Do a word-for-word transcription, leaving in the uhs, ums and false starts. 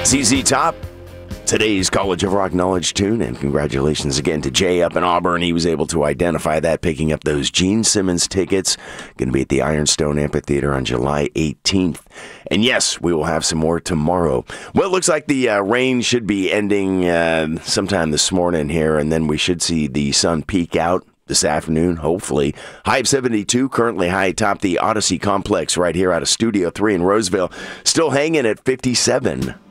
Z Z Top, today's College of Rock Knowledge tune, and congratulations again to Jay up in Auburn. He was able to identify that, picking up those Gene Simmons tickets. Going to be at the Ironstone Amphitheater on July eighteenth. And yes, we will have some more tomorrow. Well, it looks like the uh, rain should be ending uh, sometime this morning here, and then we should see the sun peak out this afternoon, hopefully. High of seventy-two, currently high atop the Odyssey Complex right here out of Studio three in Roseville. Still hanging at fifty-seven.